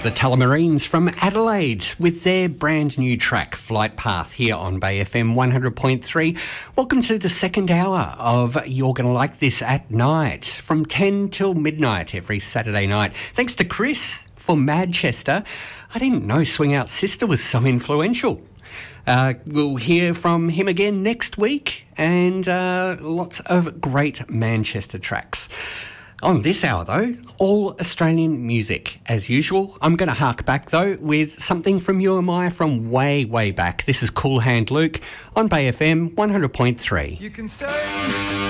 The Tullamarines from Adelaide with their brand new track, Flight Path, here on Bay FM 100.3. Welcome to the second hour of You're Gonna Like This at Night, from 10 till midnight every Saturday night. Thanks to Chris for Manchester. I didn't know Swing Out Sister was so influential. We'll hear from him again next week, and lots of great Manchester tracks. On this hour, though, all Australian music, as usual. I'm going to hark back, though, with something from you and me from way, way back. This is Cool Hand Luke on Bay FM 100.3. You can stay.